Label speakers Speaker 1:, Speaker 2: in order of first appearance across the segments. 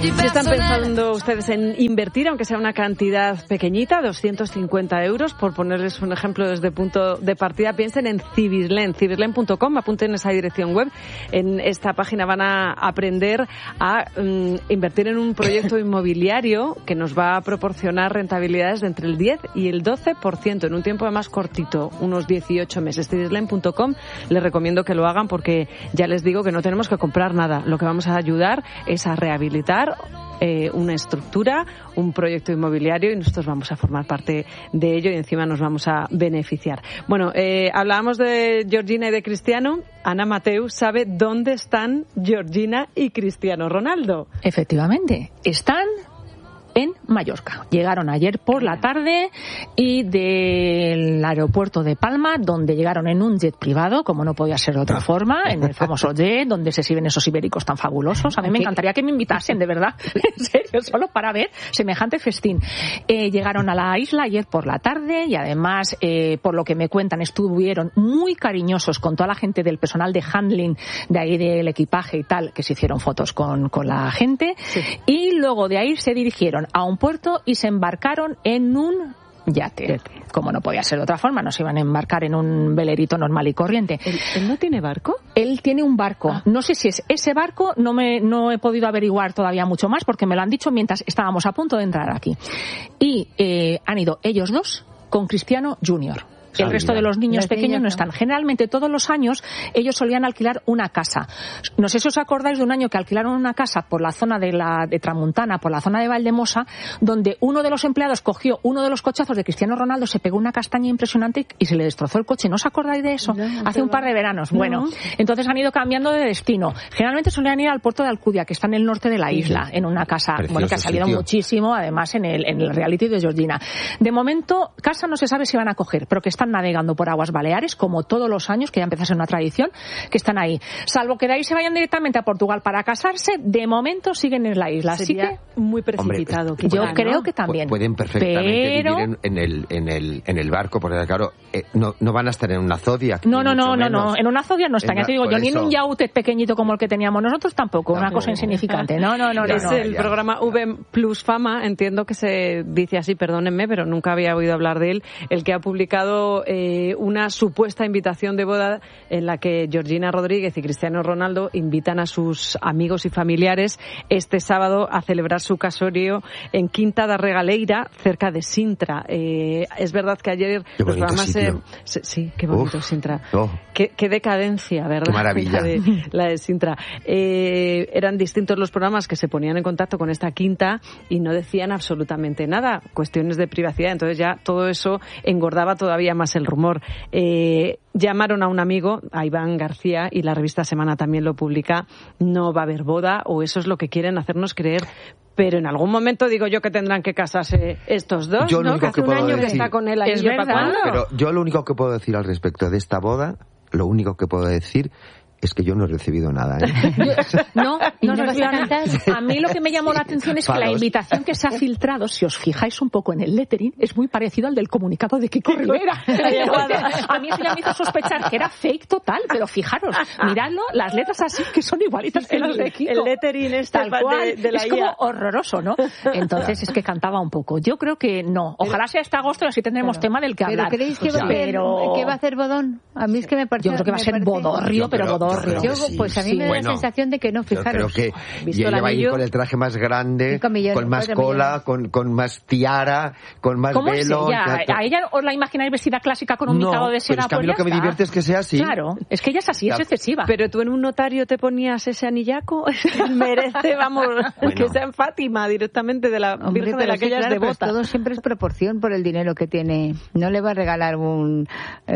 Speaker 1: Si están pensando ustedes en invertir, aunque sea una cantidad pequeñita, 250 euros, por ponerles un ejemplo desde punto de partida, piensen en Cibislen, cibislen.com, apunten esa dirección web. En esta página van a aprender a invertir en un proyecto inmobiliario que nos va a proporcionar rentabilidades de entre el 10 y el 12% en un tiempo más cortito, unos 18 meses. Cibislen.com, les recomiendo que lo hagan porque ya les digo que no tenemos que comprar nada. Lo que vamos a ayudar es a rehabilitar una estructura, un proyecto inmobiliario, y nosotros vamos a formar parte de ello y encima nos vamos a beneficiar. Bueno, hablábamos de Georgina y de Cristiano. Ana Mateu sabe dónde están Georgina y Cristiano Ronaldo.
Speaker 2: Efectivamente, están en Mallorca. Llegaron ayer por la tarde y del aeropuerto de Palma, donde llegaron en un jet privado, como no podía ser de otra forma, en el famoso jet, donde se sirven esos ibéricos tan fabulosos. A mí me encantaría que me invitasen, de verdad, en serio, solo para ver semejante festín. Llegaron a la isla ayer por la tarde y además, por lo que me cuentan, estuvieron muy cariñosos con toda la gente del personal de handling, de ahí del equipaje y tal, que se hicieron fotos con la gente. Sí. Y luego de ahí se dirigieron a un puerto y se embarcaron en un yate. Como no podía ser de otra forma, no se iban a embarcar en un velerito normal y corriente.
Speaker 1: ¿Él no tiene barco?
Speaker 2: Él tiene un barco. No sé si es ese barco, no he podido averiguar todavía mucho más porque me lo han dicho mientras estábamos a punto de entrar aquí. Y han ido ellos dos con Cristiano Junior. El resto de los niños pequeños no están. Generalmente todos los años ellos solían alquilar una casa. No sé si os acordáis de un año que alquilaron una casa por la zona de Tramuntana, por la zona de Valdemosa, donde uno de los empleados cogió uno de los cochazos de Cristiano Ronaldo, se pegó una castaña impresionante y se le destrozó el coche. ¿No os acordáis de eso? Hace un par de veranos. No. Bueno, entonces han ido cambiando de destino. Generalmente solían ir al puerto de Alcudia, que está en el norte de la isla, en una casa que ha salido muchísimo, además en el reality de Georgina. De momento, casa no se sabe si van a coger, pero que están navegando por aguas Baleares, como todos los años, que ya empieza a ser una tradición, que están ahí. Salvo que de ahí se vayan directamente a Portugal para casarse, de momento siguen en la isla.
Speaker 1: Sería así que muy precipitado.
Speaker 2: Hombre, yo creo que también.
Speaker 3: Pueden perfectamente vivir en el barco, porque claro, no van a estar en una Zodiac.
Speaker 2: No, en una Zodiac no están. Ya te digo yo, ni en un yaute pequeñito como el que teníamos nosotros tampoco, una cosa insignificante. No.
Speaker 1: Es el programa V Plus Fama, entiendo que se dice así, perdónenme, pero nunca había oído hablar de él, el que ha publicado una supuesta invitación de boda en la que Georgina Rodríguez y Cristiano Ronaldo invitan a sus amigos y familiares este sábado a celebrar su casorio en Quinta da Regaleira, cerca de Sintra. Es verdad que ayer
Speaker 3: los programas...
Speaker 1: sí, qué bonito Sintra. Qué decadencia, ¿verdad?
Speaker 3: Qué maravilla.
Speaker 1: La de Sintra. Eran distintos los programas que se ponían en contacto con esta quinta y no decían absolutamente nada. Cuestiones de privacidad. Entonces ya todo eso engordaba todavía más el rumor. Llamaron a un amigo, a Iván García, y la revista Semana también lo publica. No va a haber boda, o eso es lo que quieren hacernos creer. Pero en algún momento digo yo que tendrán que casarse estos dos,
Speaker 3: yo
Speaker 1: ¿no? Que hace un año que está con él ahí.
Speaker 2: Es verdad.
Speaker 3: Pero yo lo único que puedo decir al respecto de esta boda, lo único que puedo decir es que yo no he recibido nada, ¿eh?
Speaker 2: No recibido nada. A mí lo que me llamó la atención es que la invitación que se ha filtrado, si os fijáis un poco en el lettering, es muy parecido al del comunicado de Kiko Rivera. A mí se me hizo sospechar que era fake total, pero fijaros, miradlo, las letras así que son igualitas que las de Kiko.
Speaker 1: El lettering tal cual, de la
Speaker 2: es como horroroso, ¿no? Entonces es que cantaba un poco. Yo creo que no. Ojalá sea hasta agosto y así tendremos tema del que hablar.
Speaker 4: ¿Pero creéis que va a hacer bodón? A mí es que me parece...
Speaker 2: Yo creo que va a ser bodorrio, pero bodorrio.
Speaker 4: Pues a mí me da la sensación de que no, fijaros.
Speaker 3: Creo que lleva ahí con el traje más grande, con más cola, con más tiara, con más velo.
Speaker 2: ¿A ella os la imagináis vestida clásica con un micado de seda?
Speaker 3: No, es que a mí lo que me divierte es que sea así.
Speaker 2: Claro, es que ella es así, es excesiva.
Speaker 1: Pero tú en un notario te ponías ese anillaco, merece, vamos, que sea en Fátima directamente de la Virgen de la que ella es devota.
Speaker 4: Todo siempre es proporción por el dinero que tiene. No le va a regalar un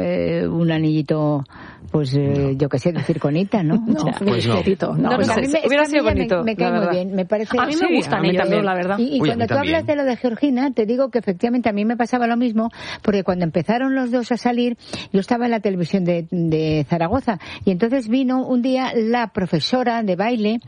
Speaker 4: anillito, pues yo qué sé, de circonita, ¿no?
Speaker 3: Pues no.
Speaker 1: Pues a mí hubiera sido bonito.
Speaker 4: Me cae muy bien, me parece.
Speaker 2: A mí me gustan ellos también, la verdad.
Speaker 4: Y cuando tú hablas de lo de Georgina, te digo que efectivamente a mí me pasaba lo mismo, porque cuando empezaron los dos a salir, yo estaba en la televisión de Zaragoza, y entonces vino un día la profesora de baile,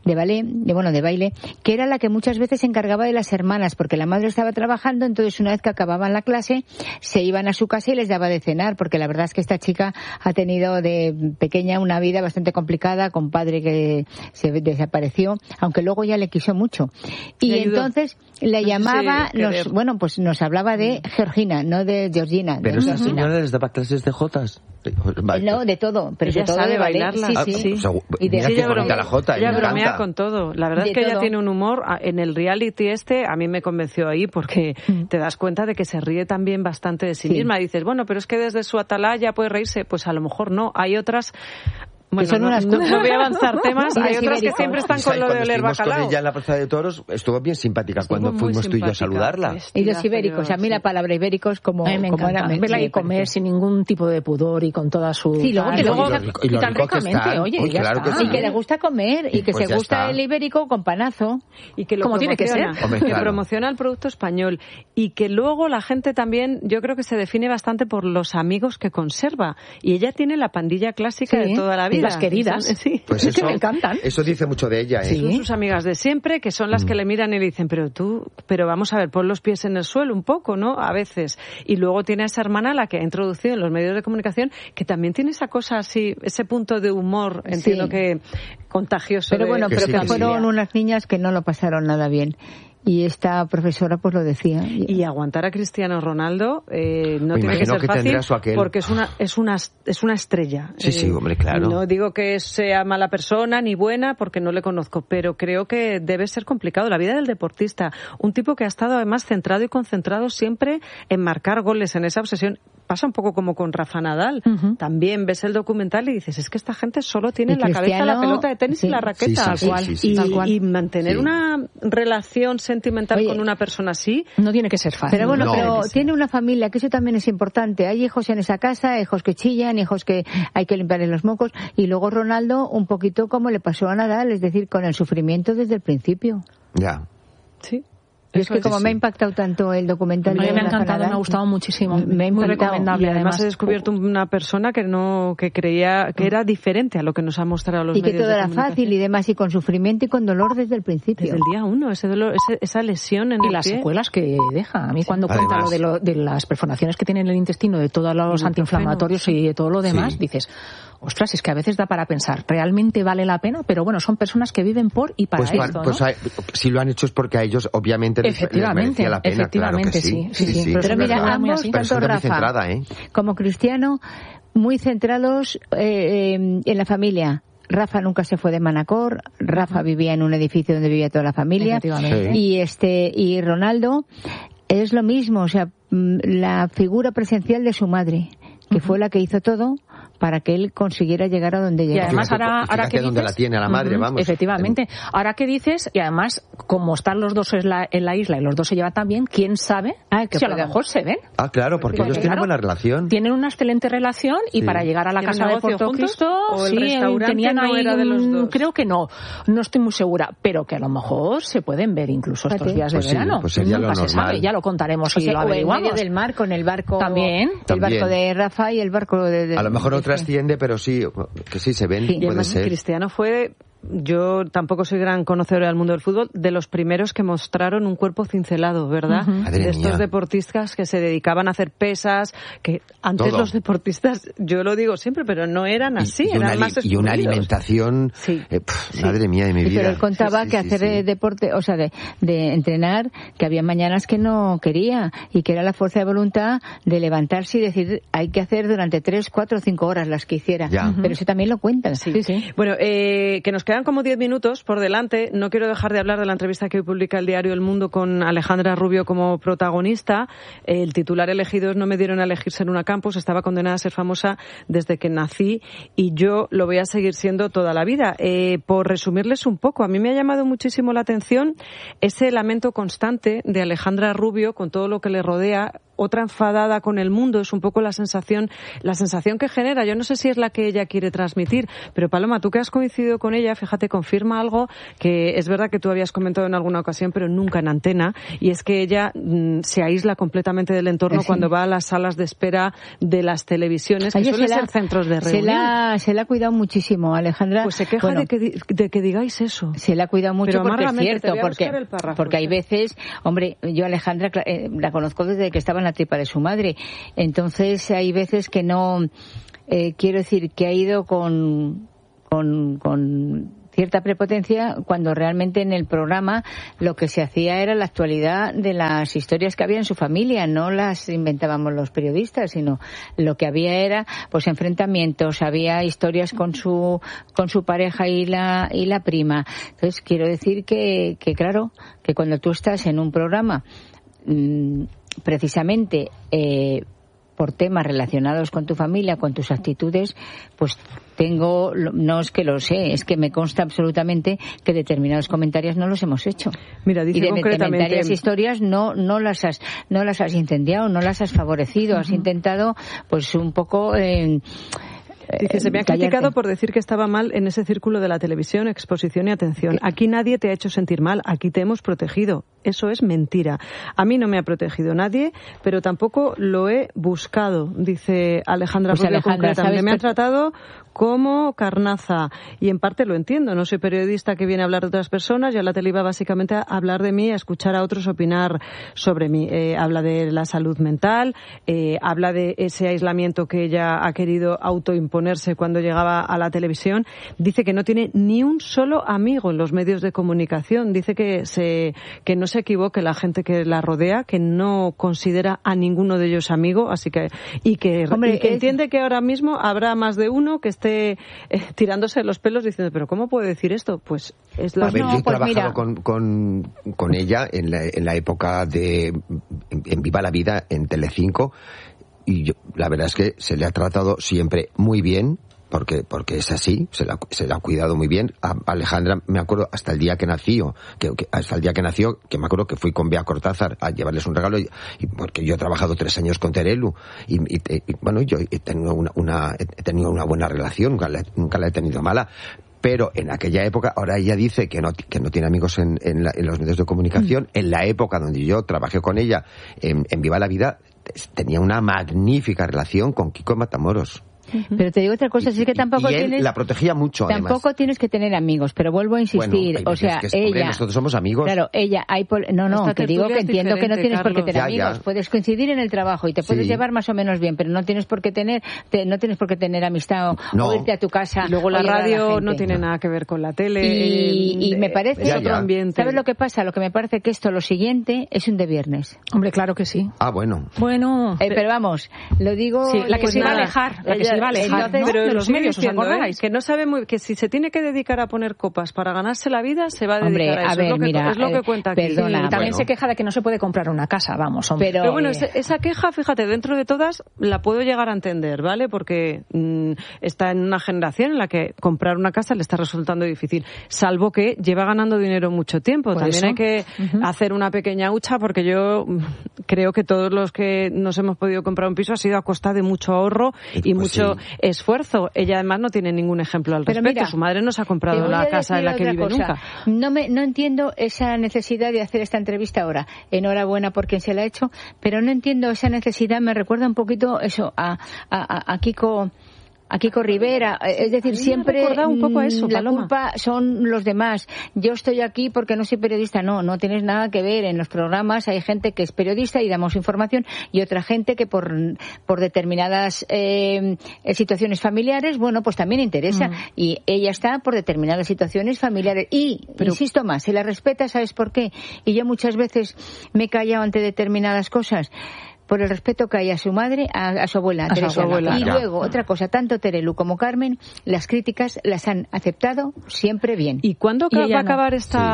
Speaker 4: que era la que muchas veces se encargaba de las hermanas, porque la madre estaba trabajando, entonces una vez que acababan la clase, se iban a su casa y les daba de cenar, porque la verdad es que esta chica ha tenido de pequeña una vida bastante complicada, con padre que se desapareció, aunque luego ya le quiso mucho. Y entonces le llamaba, nos hablaba de Georgina, no de Georgina.
Speaker 3: Pero esa señora les daba clases de jotas.
Speaker 4: No, de todo, pero
Speaker 1: ella
Speaker 4: de todo
Speaker 1: sabe
Speaker 4: de
Speaker 1: bailarla.
Speaker 3: Sí. Y mira que bonita la jota.
Speaker 1: Ella bromea con todo. La verdad es que ella tiene un humor. En el reality a mí me convenció ahí porque te das cuenta de que se ríe también bastante de sí misma. Dices, bueno, pero es que desde su atalaya puede reírse. Pues a lo mejor no. Hay otras... Bueno, no voy a avanzar temas. Hay otras que siempre están con lo de oler bacalao.
Speaker 3: Con ella en la plaza de toros estuvo bien simpática cuando fuimos tú y yo a saludarla.
Speaker 4: Y los ibéricos. A mí la palabra ibéricos como...
Speaker 2: A mí me encanta verla y comer sin ningún tipo de pudor y con toda su...
Speaker 4: Sí, luego
Speaker 3: y tan ricamente,
Speaker 2: oye, ya
Speaker 3: claro
Speaker 2: está.
Speaker 4: Y que le gusta comer y que
Speaker 3: pues
Speaker 4: se gusta el ibérico con panazo.
Speaker 1: Y que lo
Speaker 2: como tiene que ser.
Speaker 1: Que promociona el producto español. Y que luego la gente también, yo creo que se define bastante por los amigos que conserva. Y ella tiene la pandilla clásica de toda la vida.
Speaker 2: Las queridas.
Speaker 1: Sí.
Speaker 3: Pues
Speaker 2: es que me encantan.
Speaker 3: Eso dice mucho de ella, ¿eh?
Speaker 1: Sí. Son sus amigas de siempre, que son las que le miran y le dicen, pero vamos a ver, pon los pies en el suelo un poco, ¿no? A veces. Y luego tiene a esa hermana, la que ha introducido en los medios de comunicación, que también tiene esa cosa así, ese punto de humor, entiendo que contagioso.
Speaker 4: Pero bueno, pero que fueron unas niñas que no lo pasaron nada bien. Y esta profesora pues lo decía.
Speaker 1: Y aguantar a Cristiano Ronaldo no tiene que ser fácil porque es una estrella.
Speaker 3: Sí, hombre, claro.
Speaker 1: No digo que sea mala persona ni buena porque no le conozco, pero creo que debe ser complicado la vida del deportista. Un tipo que ha estado además centrado y concentrado siempre en marcar goles, en esa obsesión. Pasa un poco como con Rafa Nadal. También ves el documental y dices, es que esta gente solo tiene en la cabeza la pelota de tenis y la raqueta. Y mantener una relación sentimental con una persona así
Speaker 2: no tiene que ser fácil.
Speaker 4: Pero bueno, pero tiene una familia, que eso también es importante. Hay hijos en esa casa, hijos que chillan, hijos que hay que limpiarles los mocos. Y luego Ronaldo, un poquito como le pasó a Nadal, es decir, con el sufrimiento desde el principio.
Speaker 3: Ya.
Speaker 1: Sí.
Speaker 4: Es que como me ha impactado tanto el documental...
Speaker 2: Me ha encantado, me ha gustado muchísimo.
Speaker 4: Me ha
Speaker 2: muy recomendable.
Speaker 1: Y además he descubierto una persona que creía que era diferente a lo que nos ha mostrado los medios de comunicación.
Speaker 4: Y que todo era fácil y demás, y con sufrimiento y con dolor desde el principio.
Speaker 1: Desde el día 1, ese dolor, esa lesión en el pie.
Speaker 2: Y las secuelas que deja. A mí cuando cuenta de las perforaciones que tiene en el intestino, de todos los antiinflamatorios y de todo lo demás, dices... Ostras, es que a veces da para pensar, ¿realmente vale la pena? Pero bueno, son personas que viven por y para esto, ¿no?
Speaker 3: Si lo han hecho es porque a ellos obviamente les merecía la pena.
Speaker 2: Efectivamente,
Speaker 3: claro que
Speaker 2: sí.
Speaker 4: Pero mira, ambos, tanto Rafa como Cristiano, muy centrados en la familia. Rafa nunca se fue de Manacor, Rafa vivía en un edificio donde vivía toda la familia. Y Ronaldo es lo mismo, o sea, la figura presencial de su madre, que fue la que hizo todo para que él consiguiera llegar a donde llegó.
Speaker 2: Y además ahora que
Speaker 3: donde la tiene a la madre, vamos.
Speaker 2: Efectivamente. Ahora que dices, y además, como están los dos en la isla y los dos se llevan tan bien, ¿quién sabe si a lo mejor se ven?
Speaker 3: Ah, claro, porque ellos tienen buena relación.
Speaker 2: Tienen una excelente relación y para llegar a la casa de Portocristo, tenían ahí
Speaker 1: era de los dos.
Speaker 2: Creo que no estoy muy segura, pero que a lo mejor se pueden ver incluso estos días de verano.
Speaker 3: Pues sería
Speaker 2: nunca
Speaker 3: lo
Speaker 2: se sabe, ya lo contaremos si lo averiguamos.
Speaker 4: En medio del mar, con el barco
Speaker 2: también.
Speaker 4: El barco de Rafa y el barco de
Speaker 3: a lo mejor no trasciende, pero que sí se ven.
Speaker 1: Y además Cristiano fue... Yo tampoco soy gran conocedora del mundo del fútbol, de los primeros que mostraron un cuerpo cincelado, ¿verdad? De estos deportistas que se dedicaban a hacer pesas, que antes los deportistas, yo lo digo siempre, pero no eran así, eran más
Speaker 3: y una alimentación, madre mía de mi vida.
Speaker 4: Pero él contaba que hacer deporte, o sea, de entrenar, que había mañanas que no quería, y que era la fuerza de voluntad de levantarse y decir, hay que hacer durante 3, 4, 5 horas las que hiciera. Pero eso también lo cuentan.
Speaker 1: Bueno, que nos quedan como 10 minutos por delante. No quiero dejar de hablar de la entrevista que hoy publica el diario El Mundo con Alejandra Rubio como protagonista. El titular elegido es: no me dieron a elegir ser una campus, estaba condenada a ser famosa desde que nací y yo lo voy a seguir siendo toda la vida. Por resumirles un poco, a mí me ha llamado muchísimo la atención ese lamento constante de Alejandra Rubio con todo lo que le rodea. Otra enfadada con el mundo, es un poco la sensación que genera. Yo no sé si es la que ella quiere transmitir, pero Paloma, tú que has coincidido con ella, fíjate, confirma algo que es verdad que tú habías comentado en alguna ocasión, pero nunca en antena, y es que ella se aísla completamente del entorno cuando va a las salas de espera de las televisiones, que suelen ser centros de reunión.
Speaker 4: Se la ha cuidado muchísimo, Alejandra.
Speaker 1: Pues se queja de que digáis eso.
Speaker 4: Se la ha cuidado mucho, pero porque es cierto, porque hay
Speaker 1: veces,
Speaker 4: hombre, yo a Alejandra la conozco desde que estaba en la tripa de su madre, entonces hay veces que no, quiero decir que ha ido con cierta prepotencia cuando realmente en el programa lo que se hacía era la actualidad de las historias que había en su familia, no las inventábamos los periodistas, sino lo que había era pues enfrentamientos, había historias con su pareja y la prima. Entonces quiero decir que claro, que cuando tú estás en un programa precisamente por temas relacionados con tu familia, con tus actitudes, pues no es que lo sé, es que me consta absolutamente que determinados comentarios no los hemos hecho.
Speaker 1: Mira, dice
Speaker 4: y de
Speaker 1: concretamente,
Speaker 4: determinadas historias no las has incendiado, no las has favorecido, has intentado pues un poco
Speaker 1: dice, se me ha criticado por decir que estaba mal en ese círculo de la televisión, exposición y atención. Aquí nadie te ha hecho sentir mal, aquí te hemos protegido. Eso es mentira. A mí no me ha protegido nadie, pero tampoco lo he buscado, dice Alejandra.
Speaker 4: Pues Alejandra,
Speaker 1: me han tratado como carnaza, y en parte lo entiendo, no soy periodista que viene a hablar de otras personas, yo a la tele iba básicamente a hablar de mí, a escuchar a otros opinar sobre mí. Habla de la salud mental, habla de ese aislamiento que ella ha querido autoimponerse cuando llegaba a la televisión, dice que no tiene ni un solo amigo en los medios de comunicación, dice que no se equivoque la gente que la rodea, que no considera a ninguno de ellos amigo, así que entiende que ahora mismo habrá más de uno que esté tirándose los pelos diciendo, pero ¿cómo puede decir esto? Pues es la...
Speaker 3: yo he trabajado con ella en la época en Viva la Vida, en Telecinco, y la verdad es que se le ha tratado siempre muy bien, porque es así, se la ha cuidado muy bien. A Alejandra, me acuerdo, hasta el día que nació, que me acuerdo que fui con Bea Cortázar a llevarles un regalo, y porque yo he trabajado 3 años con Terelu, y bueno, yo he tenido una buena relación, nunca la he tenido mala. Pero en aquella época, ahora ella dice que no tiene amigos en los medios de comunicación. En la época donde yo trabajé con ella, en Viva la Vida, tenía una magnífica relación con Kiko Matamoros.
Speaker 4: Pero te digo otra cosa, es que tampoco
Speaker 3: y él
Speaker 4: tienes...
Speaker 3: la protegía mucho,
Speaker 4: tampoco
Speaker 3: además.
Speaker 4: Tienes que tener amigos, pero vuelvo a insistir,
Speaker 3: bueno,
Speaker 4: o sea,
Speaker 3: hombre,
Speaker 4: ella...
Speaker 3: nosotros somos amigos.
Speaker 4: Claro, ella... te digo que entiendo que no tienes por qué tener amigos.
Speaker 3: Ya.
Speaker 4: Puedes coincidir en el trabajo y te puedes llevar más o menos bien, pero no tienes por qué tener amistad o irte a tu casa.
Speaker 1: Y luego la radio no tiene nada que ver con la tele.
Speaker 4: Y me parece...
Speaker 1: otro ambiente.
Speaker 4: ¿Sabes lo que pasa? Lo que me parece que lo siguiente es un de viernes.
Speaker 2: Hombre, claro que sí.
Speaker 3: Ah, bueno.
Speaker 4: Pero vamos, lo digo...
Speaker 2: Sí, la que se iba a alejar.
Speaker 1: Pero
Speaker 2: de los medios, ¿os acordáis?
Speaker 1: Que no sabe que si se tiene que dedicar a poner copas para ganarse la vida, se va a dedicar a eso.
Speaker 4: Es
Speaker 1: lo que cuenta aquí.
Speaker 2: Perdona, también se queja de que no se puede comprar una casa, vamos, hombre.
Speaker 1: Pero bueno, esa queja, fíjate, dentro de todas la puedo llegar a entender, ¿vale? Porque está en una generación en la que comprar una casa le está resultando difícil, salvo que lleva ganando dinero mucho tiempo.
Speaker 2: Por
Speaker 1: también
Speaker 2: eso.
Speaker 1: hay que hacer una pequeña hucha, porque yo creo que todos los que nos hemos podido comprar un piso ha sido a costa de mucho ahorro y mucho esfuerzo. Ella además no tiene ningún ejemplo al respecto. Mira, su madre no se ha comprado la casa en la que vive nunca.
Speaker 4: No entiendo esa necesidad de hacer esta entrevista ahora. Enhorabuena por quien se la ha hecho, pero no entiendo esa necesidad. Me recuerda un poquito eso a Kiko Rivera, es decir, siempre
Speaker 1: un poco a eso,
Speaker 4: la
Speaker 1: Paloma.
Speaker 4: culpa son los demás. Yo estoy aquí porque no soy periodista. No tienes nada que ver. En los programas hay gente que es periodista y damos información, y otra gente que por determinadas situaciones familiares, bueno, pues también interesa. Y ella está por determinadas situaciones familiares. Pero insisto más, se la respeta, ¿sabes por qué? Y yo muchas veces me he callado ante determinadas cosas por el respeto que hay a su madre, a su abuela, Teresa. Y luego, otra cosa, tanto Terelu como Carmen, las críticas las han aceptado siempre bien.
Speaker 1: ¿Y cuándo va a acabar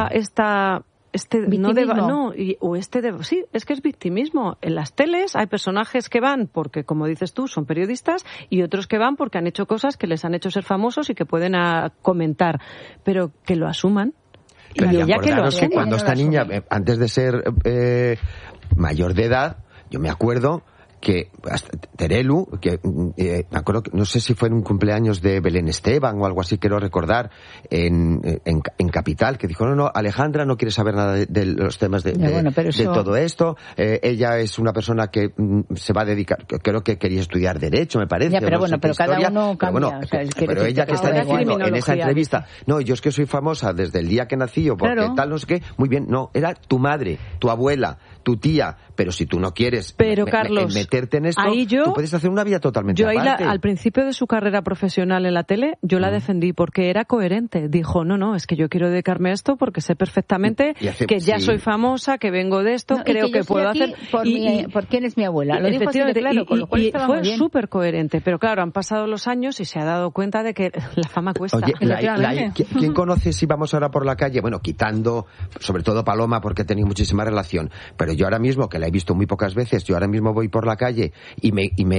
Speaker 4: victimismo?
Speaker 1: Sí, es que es victimismo. En las teles hay personajes que van porque, como dices tú, son periodistas, y otros que van porque han hecho cosas que les han hecho ser famosos y que pueden comentar, pero que lo asuman.
Speaker 3: Pero y ella que lo asume. Cuando esta niña, antes de ser mayor de edad, yo me acuerdo que Terelu, me acuerdo que no sé si fue en un cumpleaños de Belén Esteban o algo así, quiero recordar, en Capital, que dijo, no, Alejandra no quiere saber nada de los temas de todo esto. Ella es una persona que se va a dedicar, creo que quería estudiar Derecho, me parece.
Speaker 4: Ya, pero cada uno cambia.
Speaker 3: Pero ella que está diciendo en esa entrevista, no, yo es que soy famosa desde el día que nací, porque tal, no sé qué, muy bien, no, era tu madre, tu abuela, tu tía, pero si tú no quieres
Speaker 1: Carlos,
Speaker 3: meterte en esto, tú puedes hacer una vida totalmente aparte.
Speaker 1: Al principio de su carrera profesional en la tele, yo la defendí porque era coherente. Dijo, no, es que yo quiero dedicarme a esto porque sé perfectamente que ya soy famosa, que vengo de esto, creo que puedo hacer...
Speaker 4: ¿Por quién es mi abuela? Lo dijo así de claro, con lo cual estaba muy bien.
Speaker 1: Fue súper coherente, pero claro, han pasado los años y se ha dado cuenta de que la fama cuesta.
Speaker 3: Oye, ¿quién conoce si vamos ahora por la calle? Bueno, quitando sobre todo Paloma porque he tenido muchísima relación, pero yo ahora mismo, que la he visto muy pocas veces, yo ahora mismo voy por la calle y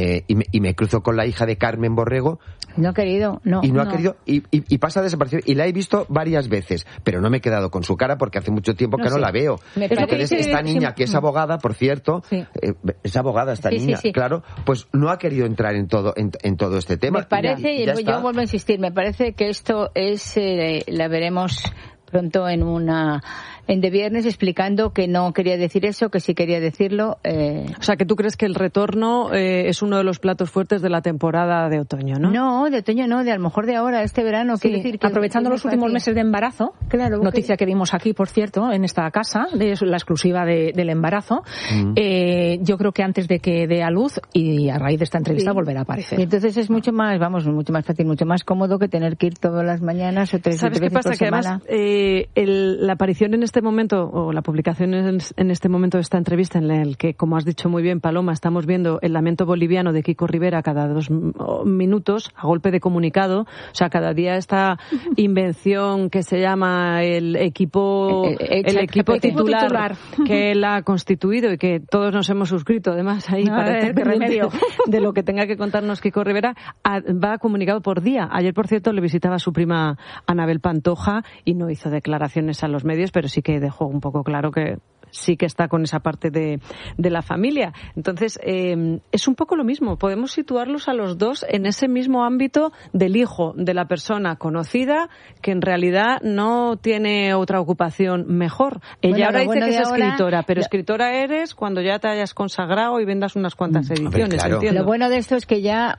Speaker 3: me cruzo con la hija de Carmen Borrego.
Speaker 4: No ha querido, no.
Speaker 3: Y no ha querido, y pasa desaparecido. Y la he visto varias veces, pero no me he quedado con su cara porque hace mucho tiempo que no la veo. Entonces, esta niña, que es abogada, por cierto, es abogada esta niña, claro, pues no ha querido entrar en todo este tema.
Speaker 4: Me parece, yo vuelvo a insistir, me parece que esto es, la veremos pronto en De Viernes, explicando que no quería decir eso, que sí quería decirlo.
Speaker 1: O sea, que tú crees que el retorno es uno de los platos fuertes de la temporada de otoño, ¿no?
Speaker 4: No, de otoño no, de a lo mejor de ahora, este verano.
Speaker 2: Sí, decir que aprovechando los últimos meses de embarazo, noticia que vimos aquí, por cierto, en esta casa, de la exclusiva del embarazo, yo creo que antes de que dé a luz, y a raíz de esta entrevista, volverá a aparecer.
Speaker 4: Y entonces es mucho más fácil, mucho más cómodo que tener que ir todas las mañanas o 3 veces por semana.
Speaker 1: ¿Sabes qué pasa? Que además la aparición en este momento, o la publicación en este momento de esta entrevista, en el que, como has dicho muy bien, Paloma, estamos viendo el lamento boliviano de Kiko Rivera cada 2 minutos, a golpe de comunicado, o sea, cada día esta invención que se llama el equipo titular que él ha constituido y que todos nos hemos suscrito, además, ahí para este remedio de lo que tenga que contarnos Kiko Rivera, va comunicado por día. Ayer, por cierto, le visitaba a su prima Anabel Pantoja y no hizo declaraciones a los medios, pero sí que dejó un poco claro que sí que está con esa parte de la familia. Entonces, es un poco lo mismo. Podemos situarlos a los dos en ese mismo ámbito del hijo de la persona conocida, que en realidad no tiene otra ocupación mejor. Ella ahora dice que es escritora, pero escritora eres cuando ya te hayas consagrado y vendas unas cuantas ediciones.
Speaker 3: Claro.
Speaker 4: Lo bueno de esto es que ya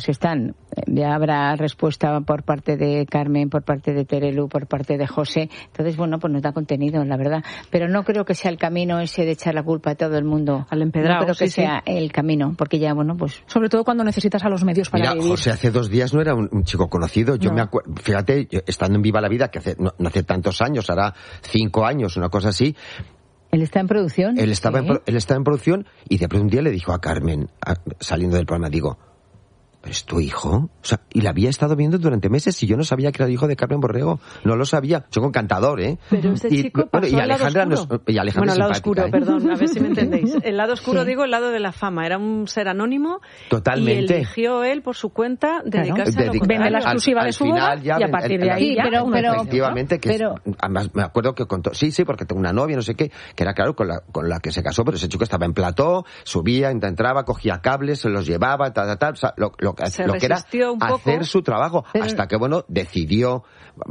Speaker 4: ya habrá respuesta por parte de Carmen, por parte de Terelu, por parte de José. Entonces, pues nos da contenido, la verdad. Pero no creo que sea el camino ese de echar la culpa a todo el mundo.
Speaker 1: Al empedrado.
Speaker 4: No creo que sea el camino, porque ya,
Speaker 2: sobre todo cuando necesitas a los medios para vivir.
Speaker 3: José hace 2 días no era un chico conocido. Yo me acuerdo, fíjate, estando en Viva la Vida, que no hace tantos años, hará 5 años, una cosa así.
Speaker 4: Él está en producción.
Speaker 3: Él estaba en producción y de pronto un día le dijo a Carmen, saliendo del programa, ¿es tu hijo? O sea, y la había estado viendo durante meses y yo no sabía que era el hijo de Carmen Borrego. No lo sabía. Soy un encantador, ¿eh?
Speaker 1: Pero este chico pasó
Speaker 3: y Alejandra
Speaker 1: al lado oscuro.
Speaker 3: El
Speaker 1: lado oscuro, perdón, a ver si me entendéis. El lado oscuro, digo, el lado de la fama. Era un ser anónimo.
Speaker 3: Totalmente.
Speaker 1: Y eligió él, por su cuenta, dedicarse a lo contrario.
Speaker 2: Vende la exclusiva de su boda y a partir de ahí
Speaker 3: efectivamente, además me acuerdo que contó, porque tengo una novia, no sé qué, que era claro con la que se casó, pero ese chico estaba en plató, subía, entraba, cogía cables, se los llevaba, tal, o sea, lo que era hacer su trabajo, hasta que decidió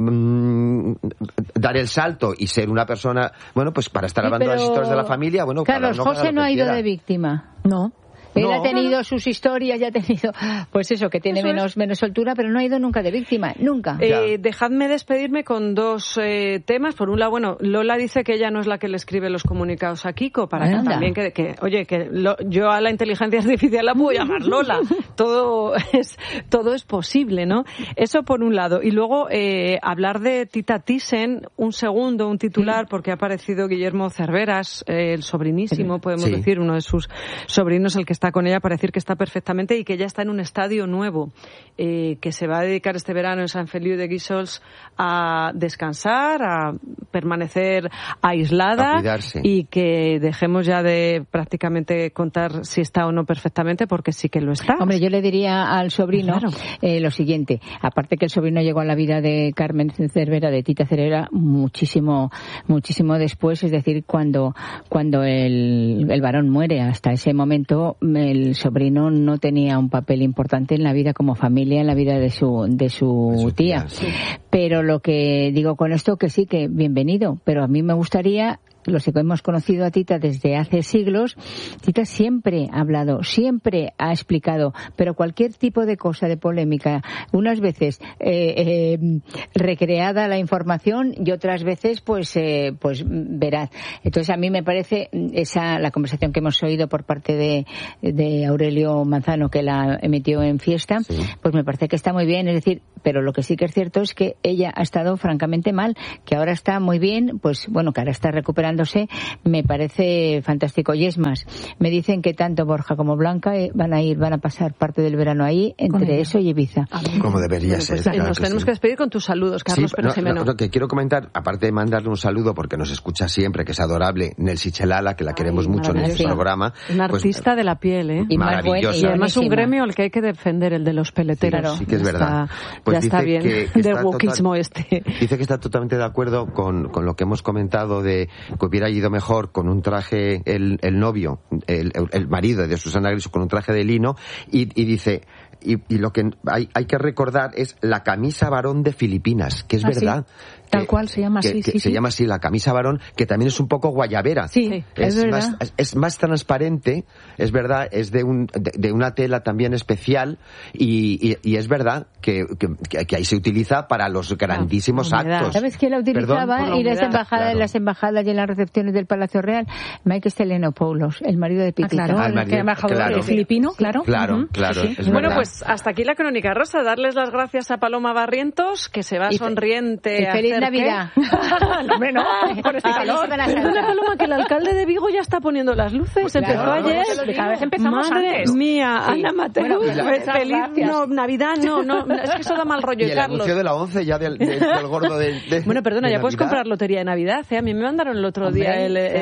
Speaker 3: dar el salto y ser una persona, pues para estar hablando de las historias de la familia,
Speaker 4: Carlos, José no ha ido de víctima.
Speaker 2: No.
Speaker 4: Él ha tenido sus historias, ya ha tenido, pues eso, que tiene menos soltura, pero no ha ido nunca de víctima, nunca.
Speaker 1: Dejadme despedirme con 2 temas. Por un lado, Lola dice que ella no es la que le escribe los comunicados a Kiko, para que también yo a la inteligencia artificial la puedo llamar Lola. Todo es posible, ¿no? Eso por un lado. Y luego, hablar de Tita Thyssen, un titular, porque ha aparecido Guillermo Cerveras, el sobrinísimo, podemos decir, uno de sus sobrinos, el que está con ella, para decir que está perfectamente y que ya está en un estadio nuevo, que se va a dedicar este verano en San Feliu de Guíxols a descansar, a permanecer aislada,
Speaker 3: a cuidarse.
Speaker 1: Y que dejemos ya de prácticamente contar si está o no perfectamente, porque sí que lo está.
Speaker 4: Hombre, yo le diría al sobrino lo siguiente, aparte que el sobrino llegó a la vida de Carmen Cervera, de Tita Cervera, muchísimo después, es decir, cuando el varón muere. Hasta ese momento el sobrino no tenía un papel importante en la vida como familia, en la vida de su tía. Sí. Pero lo que digo con esto, que sí, que bienvenido, pero a mí me gustaría los que hemos conocido a Tita desde hace siglos, Tita siempre ha hablado, siempre ha explicado, pero cualquier tipo de cosa, de polémica, unas veces recreada la información y otras veces pues veraz. Entonces a mí me parece la conversación que hemos oído por parte de Aurelio Manzano, que la emitió en Fiesta, sí, pues me parece que está muy bien, es decir, pero lo que sí que es cierto es que ella ha estado francamente mal, que ahora está muy bien, pues bueno, que ahora está recuperándose, me parece fantástico. Y es más, me dicen que tanto Borja como Blanca van a pasar parte del verano ahí, entre eso y Ibiza.
Speaker 3: Como debería ser.
Speaker 1: Claro, nos tenemos que despedir con tus saludos, Carlos Pérez Jimeno.
Speaker 3: Lo que quiero comentar, aparte de mandarle un saludo porque nos escucha siempre, que es adorable, Nelsi Chelala, que la queremos mucho en este programa.
Speaker 1: Una artista de la piel, ¿eh?
Speaker 4: Y
Speaker 3: maravillosa.
Speaker 1: Y además un gremio al que hay que defender, el de los peleteros.
Speaker 3: Sí que es verdad.
Speaker 1: Pues ya está bien del wokismo este.
Speaker 3: Dice que está totalmente de acuerdo con lo que hemos comentado de que hubiera ido mejor con un traje el novio, el marido de Susana Griso con un traje de lino, y dice... Y lo que hay que recordar es la camisa varón de Filipinas, que es verdad.
Speaker 2: ¿Sí? Tal cual se llama así.
Speaker 3: Se llama así, la camisa varón, que también es un poco guayabera.
Speaker 2: Sí, es verdad.
Speaker 3: Es más transparente, es verdad, es de una tela también especial, y es verdad que ahí se utiliza para los grandísimos actos.
Speaker 4: ¿Sabes quién la utilizaba? Y las embajadas y en las recepciones del Palacio Real, Mike Stellenopoulos, el marido de Pitita.
Speaker 2: Claro, el embajador filipino, claro.
Speaker 3: Claro.
Speaker 1: Sí. Bueno, pues hasta aquí la crónica rosa. Darles las gracias a Paloma Barrientos, que se va sonriente a
Speaker 4: feliz Navidad.
Speaker 2: Bueno, con este calor.
Speaker 1: Perdona, Paloma, que el alcalde de Vigo ya está poniendo las luces.
Speaker 4: Pues
Speaker 1: empezó ayer.
Speaker 2: Cada vez empezamos
Speaker 1: Madre
Speaker 2: antes.
Speaker 1: mía, sí. Ana Mateo. Feliz Navidad, no, es que eso da mal rollo.
Speaker 3: Y el
Speaker 1: Carlos.
Speaker 3: anuncio de la 11 ya del gordo de
Speaker 1: Bueno, perdona,
Speaker 3: de
Speaker 1: ya puedes
Speaker 3: Navidad.
Speaker 1: comprar lotería de Navidad. A mí me mandaron el otro día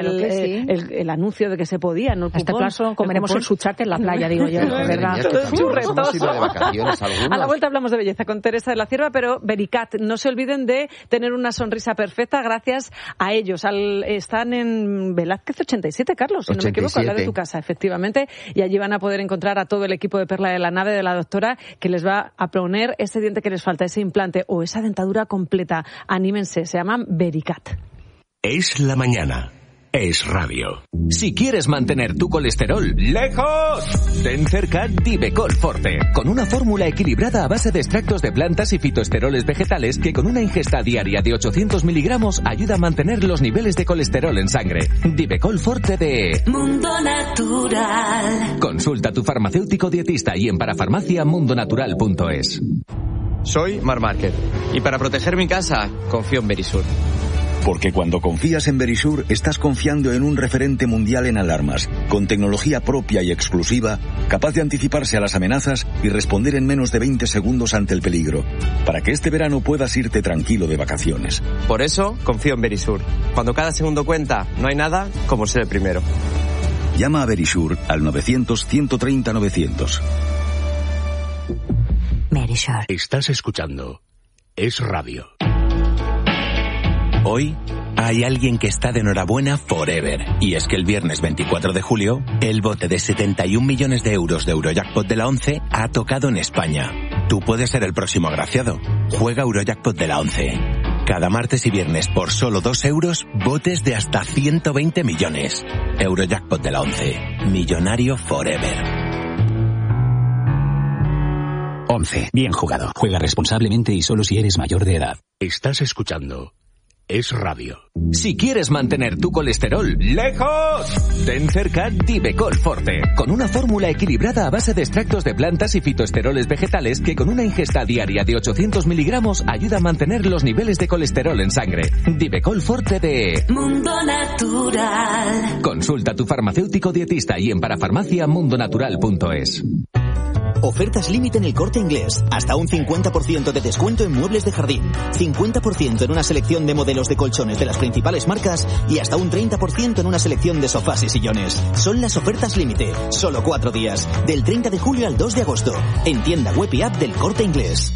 Speaker 1: el anuncio de que se podía, ¿no?
Speaker 2: Este plazo comeremos el suchate en la playa, digo yo, ¿verdad?
Speaker 3: Hemos ido de vacaciones algunos.
Speaker 1: A la vuelta hablamos de belleza con Teresa de la Cierva, pero Vericat, no se olviden de tener una sonrisa perfecta gracias a ellos. Están en Velázquez 87, Carlos, si no me equivoco, al lado de tu casa, efectivamente, y allí van a poder encontrar a todo el equipo de Perla de la Nave de la doctora, que les va a poner ese diente que les falta, ese implante o esa dentadura completa. Anímense, se llaman Vericat.
Speaker 5: Es la mañana. Es radio. Si quieres mantener tu colesterol lejos, ten cerca Divecol Forte, con una fórmula equilibrada a base de extractos de plantas y fitoesteroles vegetales que con una ingesta diaria de 800 miligramos ayuda a mantener los niveles de colesterol en sangre. Divecol Forte de
Speaker 6: Mundo Natural.
Speaker 5: Consulta a tu farmacéutico dietista y en parafarmaciamundonatural.es.
Speaker 7: Soy Mar Márquez y para proteger mi casa confío en Verisur.
Speaker 8: Porque cuando confías en Verisur, estás confiando en un referente mundial en alarmas, con tecnología propia y exclusiva, capaz de anticiparse a las amenazas y responder en menos de 20 segundos ante el peligro, para que este verano puedas irte tranquilo de vacaciones.
Speaker 7: Por eso confío en Verisur. Cuando cada segundo cuenta, no hay nada como ser el primero.
Speaker 8: Llama a Verisur al 900-130-900.
Speaker 6: Verisur.
Speaker 5: Estás escuchando Es Radio.
Speaker 9: Hoy hay alguien que está de enhorabuena forever. Y es que el viernes 24 de julio, el bote de 71 millones de euros de Eurojackpot de la 11 ha tocado en España. Tú puedes ser el próximo agraciado. Juega Eurojackpot de la 11. Cada martes y viernes por solo 2 euros, botes de hasta 120 millones. Eurojackpot de la 11. Millonario forever.
Speaker 10: 11. Bien jugado. Juega responsablemente y solo si eres mayor de edad.
Speaker 5: Estás escuchando Es Radio. Si quieres mantener tu colesterol lejos, ten cerca Divecol Forte, con una fórmula equilibrada a base de extractos de plantas y fitoesteroles vegetales que con una ingesta diaria de 800 miligramos ayuda a mantener los niveles de colesterol en sangre. Divecol Forte de
Speaker 6: Mundo Natural.
Speaker 5: Consulta a tu farmacéutico dietista y en parafarmaciamundonatural.es.
Speaker 11: Ofertas límite en El Corte Inglés. Hasta un 50% de descuento en muebles de jardín. 50% en una selección de modelos de colchones de las principales marcas y hasta un 30% en una selección de sofás y sillones. Son las ofertas límite. Solo 4 días. Del 30 de julio al 2 de agosto. En tienda web y app del Corte Inglés.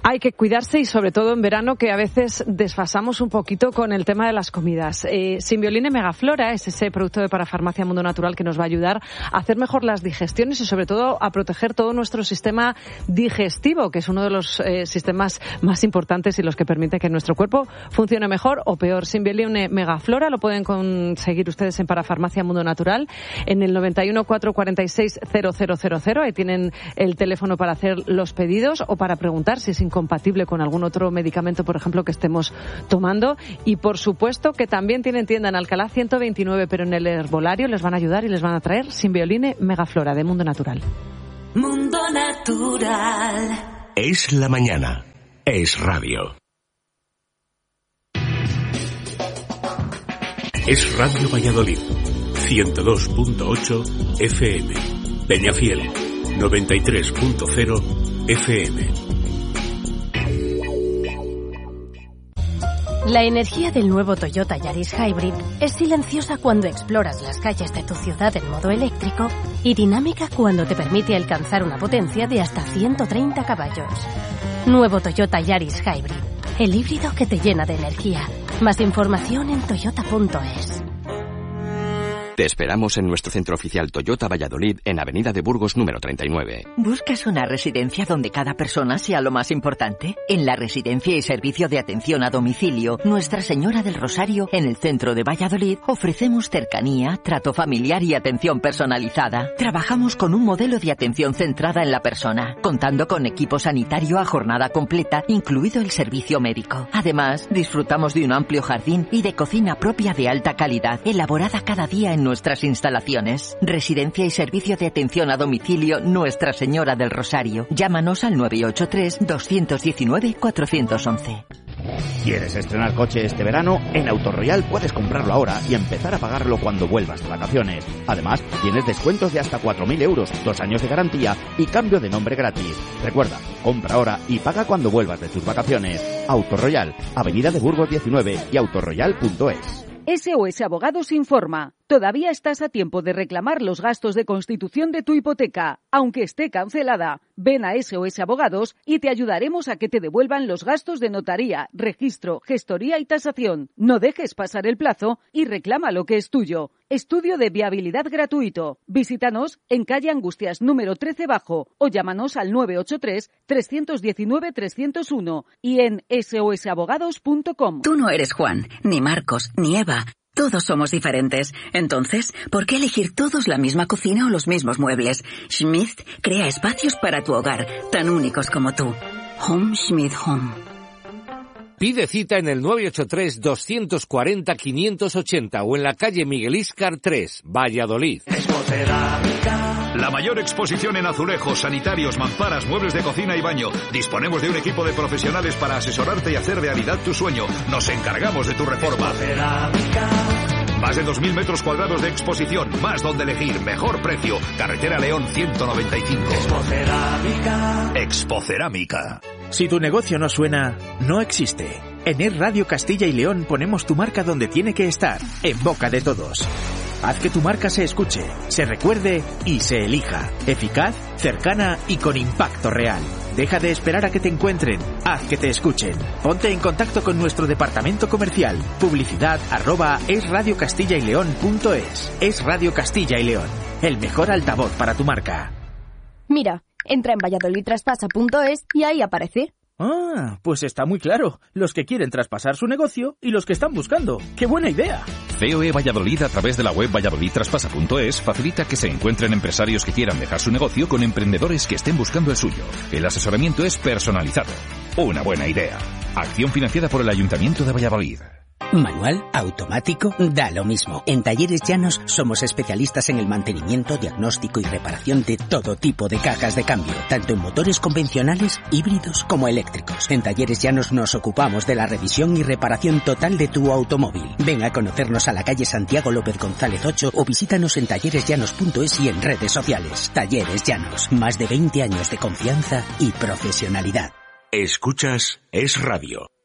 Speaker 1: Hay que cuidarse y sobre todo en verano, que a veces desfasamos un poquito con el tema de las comidas. Simbioline Megaflora es ese producto de Parafarmacia Mundo Natural que nos va a ayudar a hacer mejor las digestiones y sobre todo a proteger todo nuestro sistema digestivo, que es uno de los sistemas más importantes y los que permite que nuestro cuerpo funcione mejor o peor. Simbioline Megaflora lo pueden conseguir ustedes en Parafarmacia Mundo Natural en el 91 446 0000. Ahí tienen el teléfono para hacer los pedidos o para preguntar si es incompatible con algún otro medicamento, por ejemplo, que estemos tomando. Y por supuesto que también tienen tienda en Alcalá 129, pero en el herbolario les van a ayudar y les van a traer Simbioline Megaflora de Mundo Natural.
Speaker 6: Mundo Natural.
Speaker 5: Es la mañana. Es radio. Es Radio Valladolid. 102.8 FM. Peñafiel. 93.0 FM.
Speaker 12: La energía del nuevo Toyota Yaris Hybrid es silenciosa cuando exploras las calles de tu ciudad en modo eléctrico y dinámica cuando te permite alcanzar una potencia de hasta 130 caballos. Nuevo Toyota Yaris Hybrid, el híbrido que te llena de energía. Más información en toyota.es.
Speaker 13: Te esperamos en nuestro centro oficial Toyota Valladolid en Avenida de Burgos número 39.
Speaker 14: ¿Buscas una residencia donde cada persona sea lo más importante? En la Residencia y Servicio de Atención a Domicilio Nuestra Señora del Rosario, en el centro de Valladolid, ofrecemos cercanía, trato familiar y atención personalizada. Trabajamos con un modelo de atención centrada en la persona, contando con equipo sanitario a jornada completa, incluido el servicio médico. Además, disfrutamos de un amplio jardín y de cocina propia de alta calidad, elaborada cada día en nuestras instalaciones. Residencia y Servicio de Atención a Domicilio Nuestra Señora del Rosario. Llámanos al 983-219-411.
Speaker 15: ¿Quieres estrenar coche este verano? En Autoroyal puedes comprarlo ahora y empezar a pagarlo cuando vuelvas de vacaciones. Además, tienes descuentos de hasta 4.000 euros, 2 años de garantía y cambio de nombre gratis. Recuerda, compra ahora y paga cuando vuelvas de tus vacaciones. Autoroyal, Avenida de Burgos 19 y autoroyal.es.
Speaker 16: SOS Abogados informa. Todavía estás a tiempo de reclamar los gastos de constitución de tu hipoteca, aunque esté cancelada. Ven a SOS Abogados y te ayudaremos a que te devuelvan los gastos de notaría, registro, gestoría y tasación. No dejes pasar el plazo y reclama lo que es tuyo. Estudio de viabilidad gratuito. Visítanos en calle Angustias número 13 Bajo o llámanos al 983-319-301 y en sosabogados.com.
Speaker 17: Tú no eres Juan, ni Marcos, ni Eva. Todos somos diferentes. Entonces, ¿por qué elegir todos la misma cocina o los mismos muebles? Schmidt crea espacios para tu hogar, tan únicos como tú. Home Schmidt Home.
Speaker 18: Pide cita en el 983-240-580 o en la calle Miguel Íscar 3, Valladolid.
Speaker 19: La mayor exposición en azulejos, sanitarios, mamparas, muebles de cocina y baño. Disponemos de un equipo de profesionales para asesorarte y hacer realidad tu sueño. Nos encargamos de tu reforma. Más de 2.000 metros cuadrados de exposición, más donde elegir, mejor precio. Carretera León 195. Expocerámica.
Speaker 20: Si tu negocio no suena, no existe. En Es Radio Castilla y León ponemos tu marca donde tiene que estar, en boca de todos. Haz que tu marca se escuche, se recuerde y se elija. Eficaz, cercana y con impacto real. Deja de esperar a que te encuentren. Haz que te escuchen. Ponte en contacto con nuestro departamento comercial. Publicidad @esradiocastillayleon.es. Es Radio Castilla y León. El mejor altavoz para tu marca.
Speaker 21: Mira, entra en valladolidtraspasa.es y ahí aparece.
Speaker 20: Ah, pues está muy claro. Los que quieren traspasar su negocio y los que están buscando. ¡Qué buena idea!
Speaker 22: COE Valladolid, a través de la web valladolidtraspasa.es, facilita que se encuentren empresarios que quieran dejar su negocio con emprendedores que estén buscando el suyo. El asesoramiento es personalizado. Una buena idea. Acción financiada por el Ayuntamiento de Valladolid.
Speaker 23: Manual, automático, da lo mismo. En Talleres Llanos somos especialistas en el mantenimiento, diagnóstico y reparación de todo tipo de cajas de cambio, tanto en motores convencionales, híbridos como eléctricos. En Talleres Llanos nos ocupamos de la revisión y reparación total de tu automóvil. Ven a conocernos a la calle Santiago López González 8 o visítanos en talleresllanos.es y en redes sociales. Talleres Llanos, más de 20 años de confianza y profesionalidad.
Speaker 5: Escuchas Es Radio.